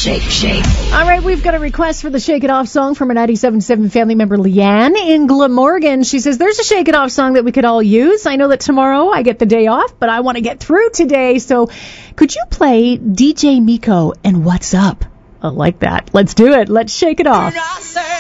Shake, shake. All right, we've got a request for the Shake It Off song from a 97.7 family member, Leanne in Glamorgan. She says, there's a Shake It Off song that we could all use. I know that tomorrow I get the day off, but I want to get through today. So could you play DJ Miko and What's Up? I like that. Let's do it. Let's shake it off.